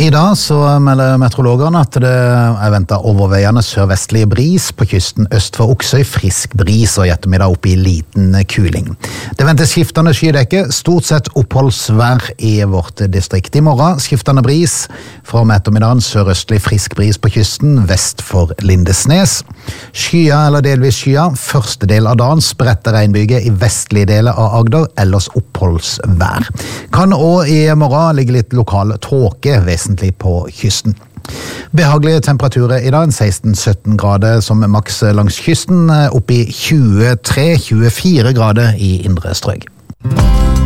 I dag så melder meteorologerne at det ventet overveiende sørvestlig bris på kysten øst for Oksøy, frisk bris og I ettermiddag opp I liten kuling. Det ventes skiftende skydekke, stort sett oppholdsvær I vårt distrikt. I morgen skiftende bris, fra om ettermiddagen sørøstlig frisk bris på kysten vest for Lindesnes. Skya eller delvis skya, første del av dagen spredte regnbyger I vestlige deler av Agder, ellers oppholdsvær. Kan også I morgen ligge litt lokal tåke vesentlig på kysten. Behagelige temperaturer I dag, 16-17 grader som maks langs kysten, opp I 23-24 grader I indre strøk.